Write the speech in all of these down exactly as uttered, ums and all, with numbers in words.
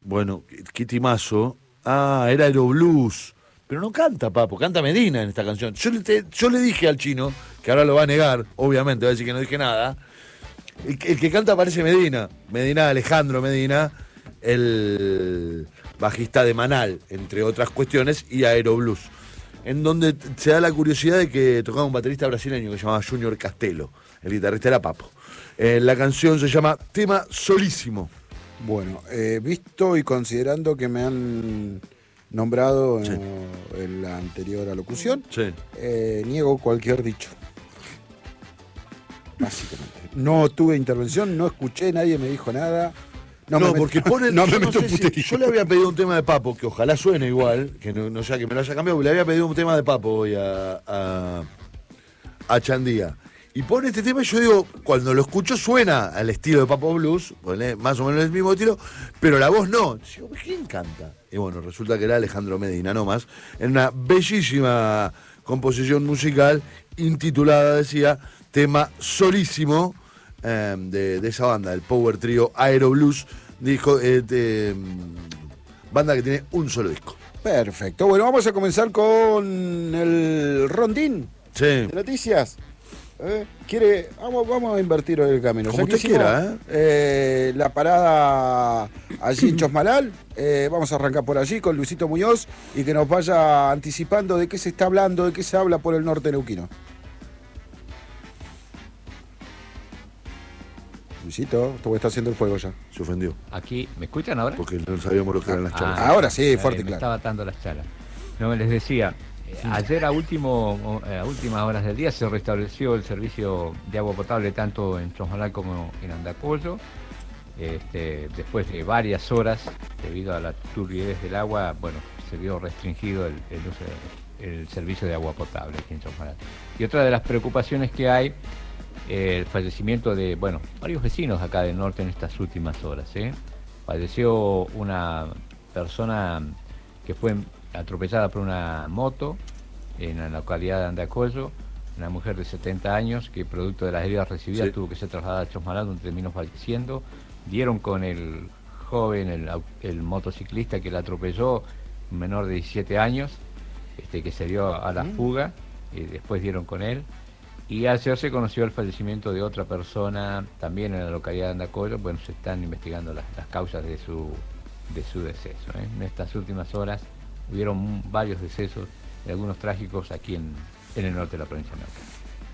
Bueno, qué timazo. Ah, era Aeroblues. Pero no canta Papo, canta Medina en esta canción. Yo le, te, yo le dije al chino, que ahora lo va a negar, obviamente, va a decir que no dije nada. El, el que canta parece Medina. Medina, Alejandro Medina, el bajista de Manal, entre otras cuestiones, y Aeroblues. En donde se da la curiosidad de que tocaba un baterista brasileño que se llamaba Junior Castelo. El guitarrista era Papo. Eh, la canción se llama Tema Solísimo. Bueno, eh, visto y considerando que me han nombrado sí. en, en la anterior alocución, sí. eh, niego cualquier dicho. Básicamente. No tuve intervención, no escuché, nadie me dijo nada. No, no me porque pone, no yo, me no sé si, yo le había pedido un tema de Papo, que ojalá suene igual, que no, no sea que me lo haya cambiado, porque le había pedido un tema de Papo hoy a, a, a Chandía. Y pone este tema y yo digo, cuando lo escucho suena al estilo de Papo Blues, más o menos el mismo estilo, pero la voz no. Digo, ¿quién canta? Y bueno, resulta que era Alejandro Medina nomás, en una bellísima composición musical intitulada, decía, Tema Solísimo, eh, de, de esa banda, el Power Trio Aeroblues, dijo, eh, de, banda que tiene un solo disco. Perfecto, bueno, vamos a comenzar con el rondín sí. de noticias. ¿Eh? Quiere, vamos, vamos a invertir hoy el camino. Como usted quiera, ¿eh? ¿eh? La parada allí en Chosmalal, eh, vamos a arrancar por allí con Luisito Muñoz y que nos vaya anticipando de qué se está hablando, de qué se habla por el norte neuquino. Luisito, tú estás haciendo el fuego ya. Se ofendió. Aquí, ¿me escuchan ahora? Porque no sabíamos lo que eran las charlas. Ah, ahora sí, fuerte y claro. Estaba atando las charlas. No, les decía, eh, ayer a, último, a últimas horas del día se restableció el servicio de agua potable tanto en Chosmalal como en Andacollo. Este, después de varias horas, debido a la turbidez del agua, bueno, se vio restringido el, el, uso de, el servicio de agua potable aquí en Chosmalal. Y otra de las preocupaciones que hay, el fallecimiento de, bueno, varios vecinos acá del norte en estas últimas horas. ¿eh? Falleció una persona que fue atropellada por una moto en la localidad de Andacollo, una mujer de setenta años que producto de las heridas recibidas sí. tuvo que ser trasladada a Chosmalal, donde terminó falleciendo. Dieron con el joven, el, el motociclista que la atropelló, un menor de diecisiete años, este, que se dio a la fuga, y después dieron con él. Y ayer se conoció el fallecimiento de otra persona, también en la localidad de Andacollo. Bueno, se están investigando las, las causas de su, de su deceso. ¿eh? En estas últimas horas hubieron varios decesos, y algunos trágicos aquí en, en el norte de la provincia de Neuquén.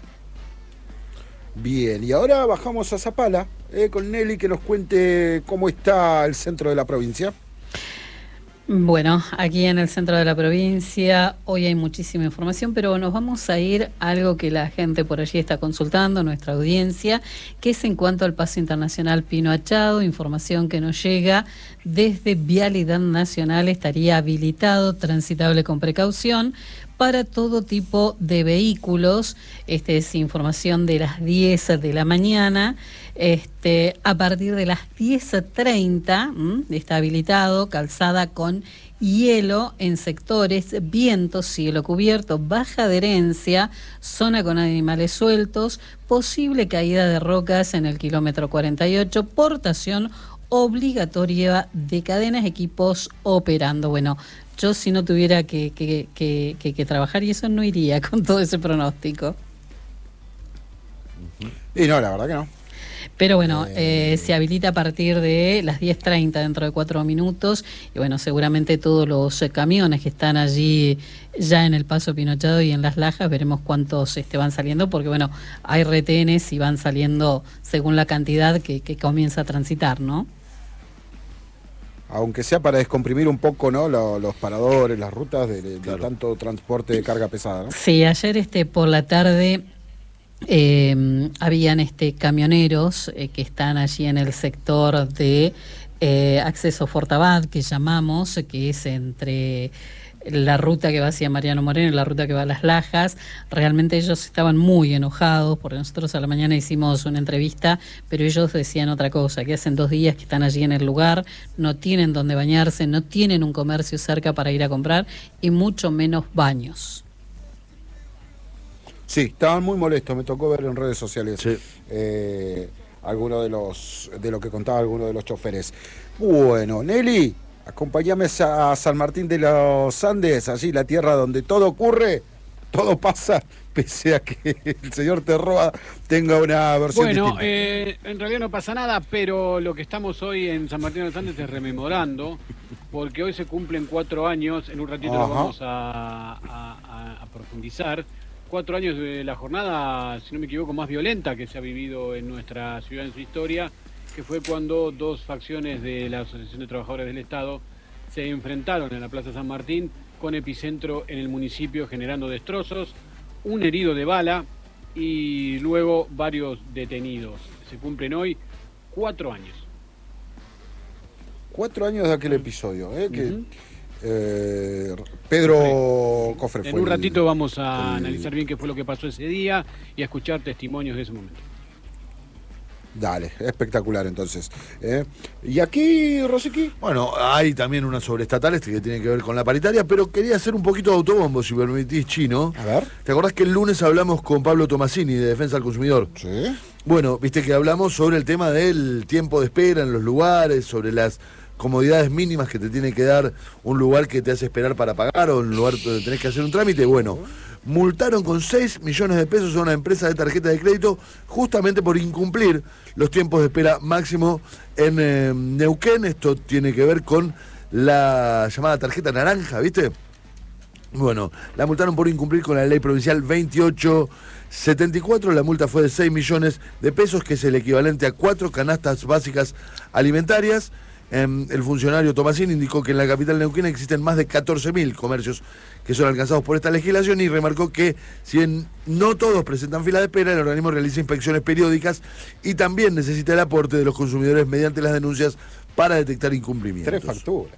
Bien, y ahora bajamos a Zapala, eh, con Nelly, que nos cuente cómo está el centro de la provincia. Bueno, aquí en el centro de la provincia hoy hay muchísima información, pero nos vamos a ir a algo que la gente por allí está consultando, nuestra audiencia, que es en cuanto al Paso Internacional Pino Achado, información que nos llega desde Vialidad Nacional, estaría habilitado, transitable con precaución, para todo tipo de vehículos. Esta es información de las diez de la mañana. Este, a partir de las diez treinta ¿m? está habilitado, calzada con hielo en sectores, vientos, cielo cubierto, baja adherencia, zona con animales sueltos, posible caída de rocas en el kilómetro cuarenta y ocho, portación obligatoria de cadenas, equipos operando. Bueno, yo si no tuviera que, que, que, que, que trabajar y eso no iría con todo ese pronóstico. Y no, la verdad que no. Pero bueno, eh, eh, se habilita a partir de las diez treinta, dentro de cuatro minutos. Y bueno, seguramente todos los eh, camiones que están allí ya en el Paso Pino Achado y en Las Lajas, veremos cuántos este, van saliendo, porque bueno, hay retenes y van saliendo según la cantidad que, que comienza a transitar, ¿no? Aunque sea para descomprimir un poco, ¿no? Los, los paradores, las rutas de, de, claro. de tanto transporte de carga pesada, ¿no? Sí, ayer este por la tarde eh, habían este camioneros eh, que están allí en el sector de eh, acceso Fortabad, que llamamos, que es entre la ruta que va hacia Mariano Moreno y la ruta que va a Las Lajas. Realmente ellos estaban muy enojados, porque nosotros a la mañana hicimos una entrevista, pero ellos decían otra cosa, que hacen dos días que están allí en el lugar, no tienen donde bañarse, no tienen un comercio cerca para ir a comprar y mucho menos baños. Sí, estaban muy molestos, me tocó ver en redes sociales sí. eh, alguno de los de lo que contaba alguno de los choferes. Bueno, Nelly, Acompáñame a San Martín de los Andes, allí la tierra donde todo ocurre, todo pasa, pese a que el señor Terroa tenga una versión bueno, distinta. Eh, en realidad no pasa nada, pero lo que estamos hoy en San Martín de los Andes es rememorando, porque hoy se cumplen cuatro años, en un ratito Ajá. lo vamos a, a, a, a profundizar, cuatro años de la jornada, si no me equivoco, más violenta que se ha vivido en nuestra ciudad en su historia, que fue cuando dos facciones de la Asociación de Trabajadores del Estado se enfrentaron en la Plaza San Martín con epicentro en el municipio, generando destrozos, un herido de bala y luego varios detenidos. Se cumplen hoy cuatro años. Cuatro años de aquel episodio, ¿eh? Que, Uh-huh. eh, Pedro Cofre fue En un el- ratito vamos a el- analizar bien qué fue lo que pasó ese día y a escuchar testimonios de ese momento. Dale, espectacular entonces. ¿eh? Y aquí, Rosicky. Bueno, hay también una sobre estatales que tiene que ver con la paritaria, pero quería hacer un poquito de autobombo, si me permitís, Chino. A ver. ¿Te acordás que el lunes hablamos con Pablo Tomasini de Defensa del Consumidor? Sí. Bueno, viste que hablamos sobre el tema del tiempo de espera en los lugares, sobre las comodidades mínimas que te tiene que dar un lugar que te hace esperar para pagar o un lugar donde tenés que hacer un trámite. Bueno, multaron con seis millones de pesos a una empresa de tarjeta de crédito justamente por incumplir los tiempos de espera máximo en eh, Neuquén. Esto tiene que ver con la llamada tarjeta naranja, ¿viste? Bueno, la multaron por incumplir con la ley provincial veintiocho setenta y cuatro. La multa fue de seis millones de pesos, que es el equivalente a cuatro canastas básicas alimentarias. Eh, el funcionario Tomasini indicó que en la capital neuquina existen más de catorce mil comercios que son alcanzados por esta legislación y remarcó que si bien no todos presentan fila de espera, el organismo realiza inspecciones periódicas y también necesita el aporte de los consumidores mediante las denuncias para detectar incumplimientos. Tres facturas.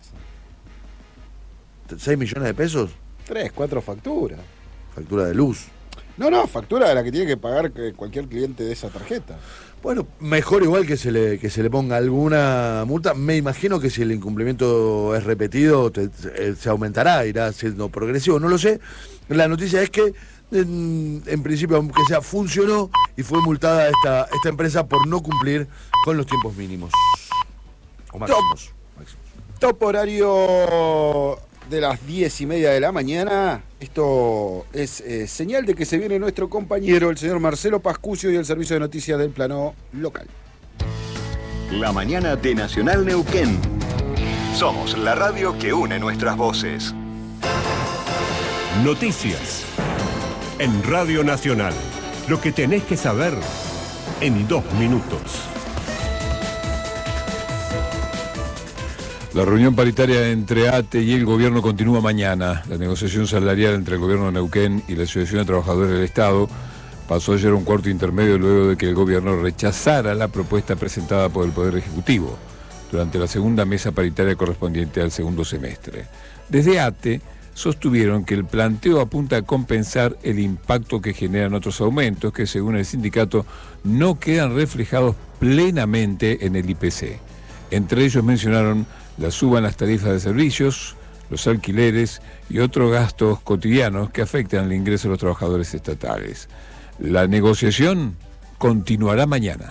¿seis millones de pesos? Tres, cuatro facturas. Factura de luz. No, no, factura de la que tiene que pagar que cualquier cliente de esa tarjeta. Bueno, mejor igual que se le que se le ponga alguna multa. Me imagino que si el incumplimiento es repetido, te- te- se aumentará, irá siendo progresivo, no lo sé. La noticia es que, en, en principio, aunque sea, funcionó y fue multada esta, esta empresa por no cumplir con los tiempos mínimos. O máximos. máximos. Top horario de las diez y media de la mañana. Esto es eh, señal de que se viene nuestro compañero, el señor Marcelo Pascucio, y el servicio de noticias del plano local. La mañana de Nacional Neuquén. Somos la radio que une nuestras voces. Noticias. En Radio Nacional. Lo que tenés que saber en dos minutos. La reunión paritaria entre A T E y el gobierno continúa mañana. La negociación salarial entre el gobierno de Neuquén y la Asociación de Trabajadores del Estado pasó ayer a un cuarto intermedio luego de que el gobierno rechazara la propuesta presentada por el Poder Ejecutivo durante la segunda mesa paritaria correspondiente al segundo semestre. Desde A T E sostuvieron que el planteo apunta a compensar el impacto que generan otros aumentos que, según el sindicato, no quedan reflejados plenamente en el I P C. Entre ellos mencionaron la suba en las tarifas de servicios, los alquileres y otros gastos cotidianos que afectan el ingreso de los trabajadores estatales. La negociación continuará mañana.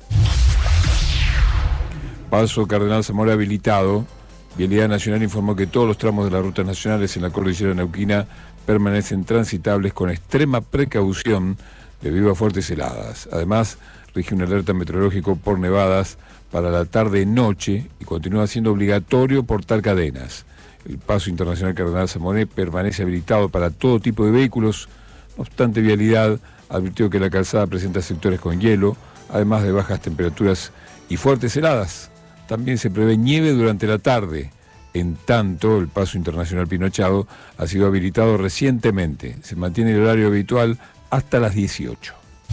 Paso Cardenal Zamora habilitado. Vialidad Nacional informó que todos los tramos de las rutas nacionales en la cordillera neuquina permanecen transitables con extrema precaución debido a fuertes heladas. Además, rige un alerta meteorológico por nevadas para la tarde-noche y continúa siendo obligatorio portar cadenas. El paso internacional Cardenal Zamora permanece habilitado para todo tipo de vehículos. No obstante, Vialidad advirtió que la calzada presenta sectores con hielo, además de bajas temperaturas y fuertes heladas. También se prevé nieve durante la tarde. En tanto, el paso internacional Pinochado ha sido habilitado recientemente. Se mantiene el horario habitual hasta las dieciocho.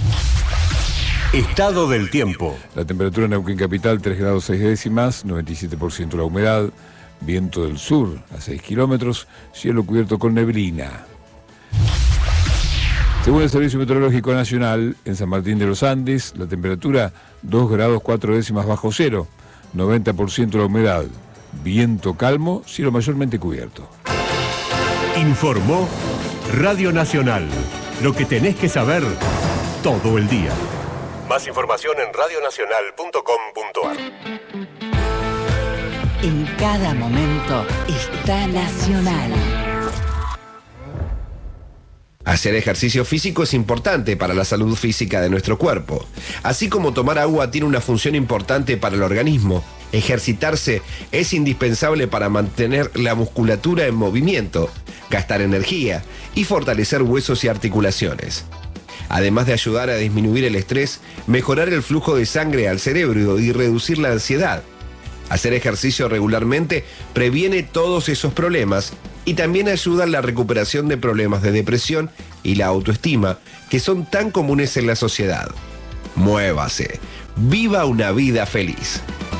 Estado del tiempo. La temperatura en Neuquén Capital, tres grados seis décimas, noventa y siete por ciento la humedad, viento del sur a seis kilómetros, cielo cubierto con neblina. Según el Servicio Meteorológico Nacional, en San Martín de los Andes, la temperatura dos grados cuatro décimas bajo cero, noventa por ciento la humedad, viento calmo, cielo mayormente cubierto. Informó Radio Nacional. Lo que tenés que saber todo el día. Más información en radio nacional punto com punto a r. En cada momento está Nacional. Hacer ejercicio físico es importante para la salud física de nuestro cuerpo. Así como tomar agua tiene una función importante para el organismo, ejercitarse es indispensable para mantener la musculatura en movimiento, gastar energía y fortalecer huesos y articulaciones. Además de ayudar a disminuir el estrés, mejorar el flujo de sangre al cerebro y reducir la ansiedad. Hacer ejercicio regularmente previene todos esos problemas y también ayuda en la recuperación de problemas de depresión y la autoestima que son tan comunes en la sociedad. Muévase, viva una vida feliz.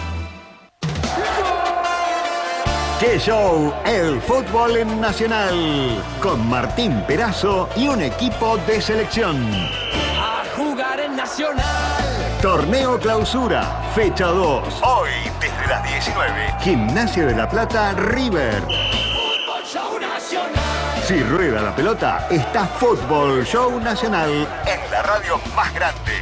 ¡Qué show! El fútbol en Nacional, con Martín Perazo y un equipo de selección. A jugar en Nacional. Torneo Clausura, fecha dos. Hoy, desde las diecinueve, Gimnasia de La Plata, River. Fútbol Show Nacional. Si rueda la pelota, está Fútbol Show Nacional en la radio más grande.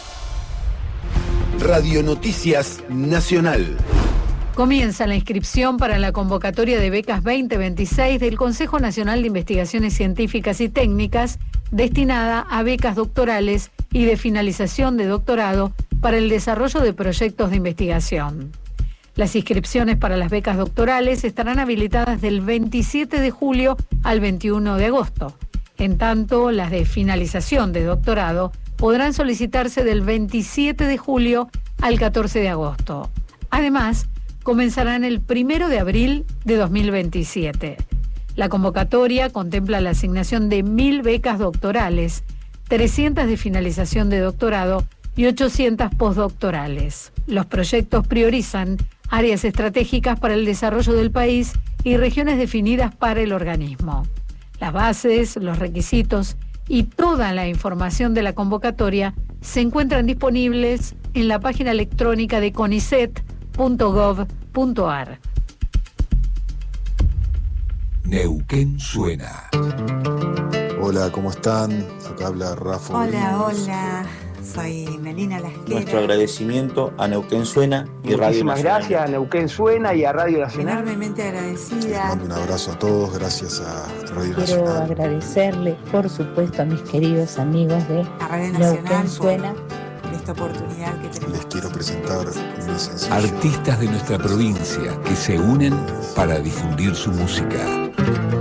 Radio Noticias Nacional. Comienza la inscripción para la convocatoria de becas veinte veintiséis del Consejo Nacional de Investigaciones Científicas y Técnicas, destinada a becas doctorales y de finalización de doctorado para el desarrollo de proyectos de investigación. Las inscripciones para las becas doctorales estarán habilitadas del veintisiete de julio al veintiuno de agosto. En tanto, las de finalización de doctorado podrán solicitarse del veintisiete de julio al catorce de agosto. Además, comenzarán el primero de abril de dos mil veintisiete. La convocatoria contempla la asignación de mil becas doctorales, trescientas de finalización de doctorado y ochocientas postdoctorales. Los proyectos priorizan áreas estratégicas para el desarrollo del país y regiones definidas para el organismo. Las bases, los requisitos y toda la información de la convocatoria se encuentran disponibles en la página electrónica de conicet punto gov punto ar. Neuquén suena. Hola, ¿cómo están? Acá habla Rafa. Hola, hola. Soy Melina Lasquera. Nuestro agradecimiento a Neuquén Suena y Radio Muchísimas Nacional. gracias a Neuquén Suena y a Radio Nacional. Enormemente agradecida. Les mando un abrazo a todos, gracias a Radio Quiero Nacional. agradecerle, por supuesto, a mis queridos amigos de A Radio Nacional Neuquén Suena. por esta oportunidad que tenemos. Les quiero presentar mi sencillo. Artistas de nuestra provincia que se unen para difundir su música.